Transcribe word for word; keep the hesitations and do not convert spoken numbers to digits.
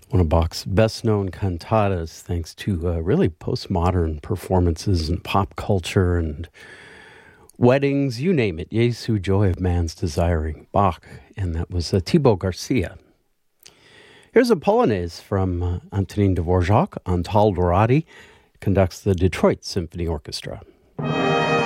One of Bach's best-known cantatas, thanks to uh, really postmodern performances in pop culture and weddings, you name it. Jesu, joy of man's desiring. Bach, and that was uh, Thibaut Garcia. Here's a Polonaise from uh, Antonin Dvorak. Antal Dorati conducts the Detroit Symphony Orchestra.